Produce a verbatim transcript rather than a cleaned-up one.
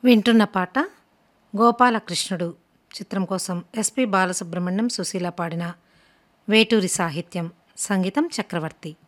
వింటున్న పాట 'గోపాలకృష్ణుడు' చిత్రం కోసం ఎస్పి బాలసుబ్రహ్మణ్యం, సుశీల పాడిన వేటూరి సాహిత్యం, సంగీతం చక్రవర్తి.